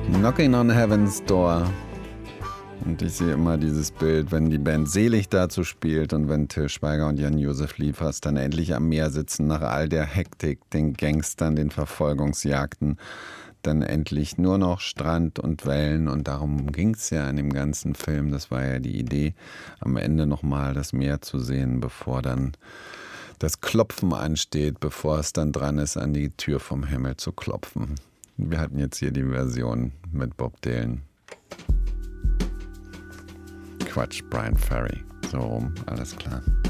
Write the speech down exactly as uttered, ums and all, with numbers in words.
Knocking on Heaven's Door. Und ich sehe immer dieses Bild, wenn die Band Selig dazu spielt und wenn Till Schweiger und Jan-Josef Liefers dann endlich am Meer sitzen, nach all der Hektik, den Gangstern, den Verfolgungsjagden, dann endlich nur noch Strand und Wellen. Und darum ging es ja in dem ganzen Film. Das war ja die Idee, am Ende nochmal das Meer zu sehen, bevor dann das Klopfen ansteht, bevor es dann dran ist, an die Tür vom Himmel zu klopfen. Wir hatten jetzt hier die Version mit Bob Dylan. Quatsch, Brian Ferry. So rum, alles klar.